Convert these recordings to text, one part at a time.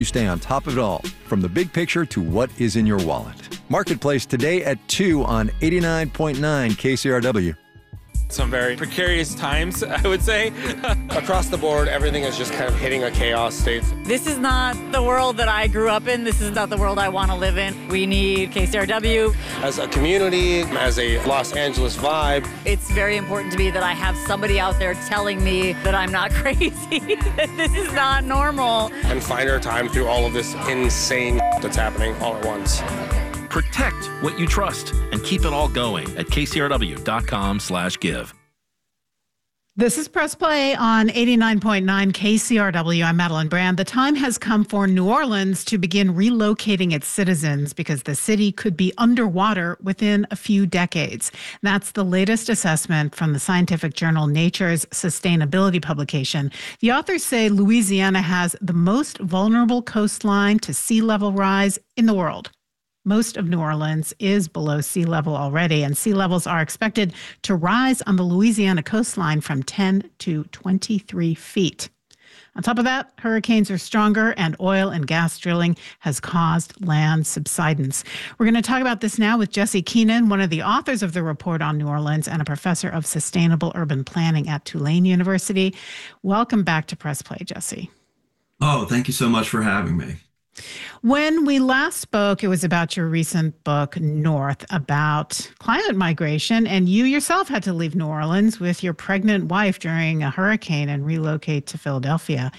You stay on top of it all, from the big picture to what is in your wallet. Marketplace today at 2 on 89.9 KCRW. Some very precarious times, I would say. Across the board, everything is just kind of hitting a chaos state. This is not the world that I grew up in. This is not the world I want to live in. We need KCRW. As a community, as a Los Angeles vibe. It's very important to me that I have somebody out there telling me that I'm not crazy, that this is not normal. And find our time through all of this insane that's happening all at once. Protect what you trust and keep it all going at kcrw.com/give. This is Press Play on 89.9 KCRW. I'm Madeline Brand. The time has come for New Orleans to begin relocating its citizens because the city could be underwater within a few decades. That's the latest assessment from the scientific journal Nature's sustainability publication. The authors say Louisiana has the most vulnerable coastline to sea level rise in the world. Most of New Orleans is below sea level already, and sea levels are expected to rise on the Louisiana coastline from 10 to 23 feet. On top of that, hurricanes are stronger, and oil and gas drilling has caused land subsidence. We're going to talk about this now with Jesse Keenan, one of the authors of the report on New Orleans and a professor of sustainable urban planning at Tulane University. Welcome back to Press Play, Jesse. Oh, thank you so much for having me. When we last spoke, it was about your recent book, North, about climate migration, and you yourself had to leave New Orleans with your pregnant wife during a hurricane and relocate to Philadelphia.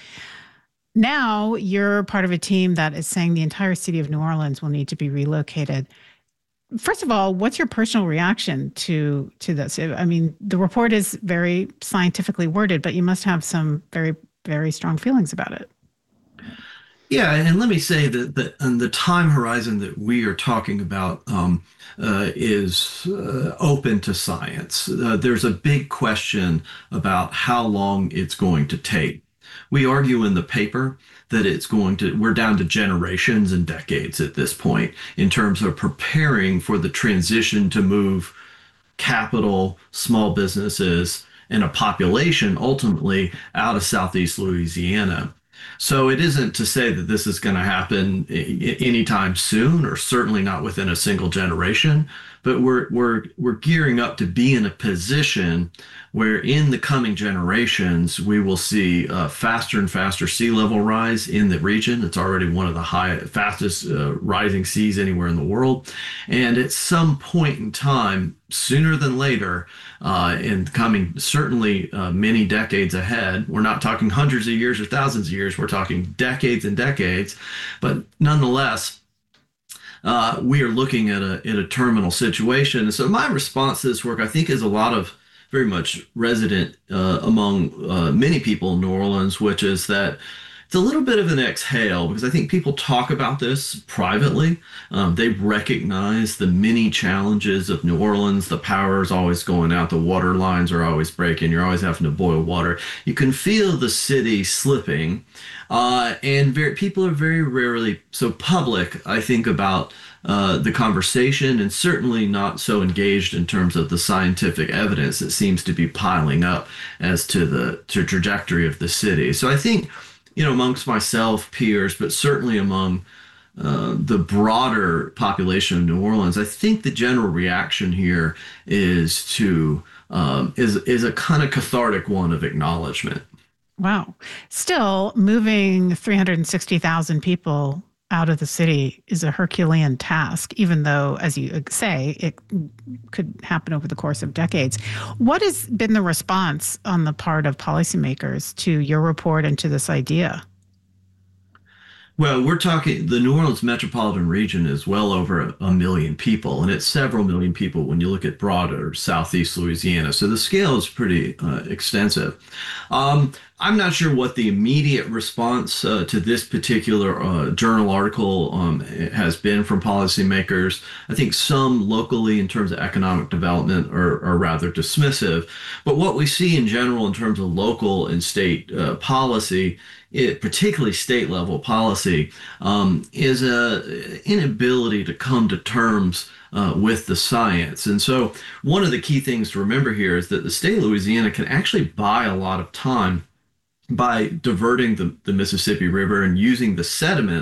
Now you're part of a team that is saying the entire city of New Orleans will need to be relocated. First of all, what's your personal reaction to this? I mean, the report is very scientifically worded, but you must have some very, very strong feelings about it. Yeah, and let me say that the time horizon that we are talking about is open to science. There's a big question about how long it's going to take. We argue in the paper that we're down to generations and decades at this point in terms of preparing for the transition to move capital, small businesses, and a population ultimately out of Southeast Louisiana. So it isn't to say that this is going to happen anytime soon, or certainly not within a single generation, but we're gearing up to be in a position where in the coming generations, we will see faster and faster sea level rise in the region. It's already one of the fastest rising seas anywhere in the world. And at some point in time, sooner than later, in coming certainly many decades ahead, we're not talking hundreds of years or thousands of years, we're talking decades and decades, but nonetheless, we are looking at a terminal situation. And so my response to this work, I think, is a lot of very much resident among many people in New Orleans, which is that it's a little bit of an exhale, because I think people talk about this privately. They recognize the many challenges of New Orleans. The power is always going out. The water lines are always breaking. You're always having to boil water. You can feel the city slipping. And people are very rarely so public, I think, about the conversation, and certainly not so engaged in terms of the scientific evidence that seems to be piling up as to the trajectory of the city. So I think, amongst myself, peers, but certainly among the broader population of New Orleans, I think the general reaction here is a kind of cathartic one of acknowledgement. Wow. Still, moving 360,000 people out of the city is a Herculean task, even though, as you say, it could happen over the course of decades. What has been the response on the part of policymakers to your report and to this idea? Well, we're talking, the New Orleans metropolitan region is well over a million people, and it's several million people when you look at broader Southeast Louisiana. So the scale is pretty extensive. I'm not sure what the immediate response to this particular journal article has been from policymakers. I think some locally in terms of economic development are rather dismissive. But what we see in general in terms of local and state policy, particularly state level policy, is an inability to come to terms with the science. And so one of the key things to remember here is that the state of Louisiana can actually buy a lot of time by diverting the Mississippi River and using the sediment